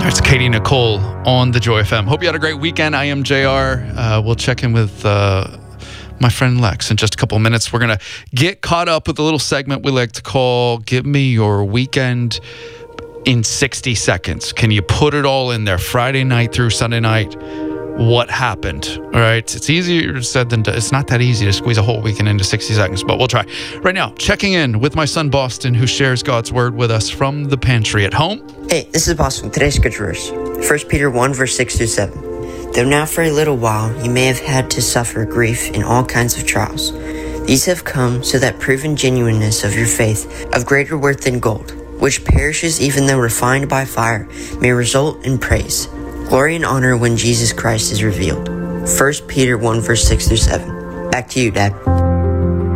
There's Katie Nicole on the Joy FM. Hope you had a great weekend. I am JR. We'll check in with my friend Lex in just a couple of minutes. We're going to get caught up with a little segment we like to call Give Me Your Weekend in 60 Seconds. Can you put it all in there? Friday night through Sunday night. What happened? All right. It's easier said than done. It's not that easy to squeeze a whole weekend into 60 seconds, but we'll try. Right now, checking in with my son Boston, who shares God's word with us from the pantry at home. Hey, this is Boston. Today's scripture verse, 1 Peter 1, verse 6 through 7. Though now for a little while you may have had to suffer grief in all kinds of trials. These have come so that proven genuineness of your faith, of greater worth than gold, which perishes even though refined by fire, may result in praise, glory and honor when Jesus Christ is revealed. 1 Peter 1, verse 6 through 7. Back to you, Dad.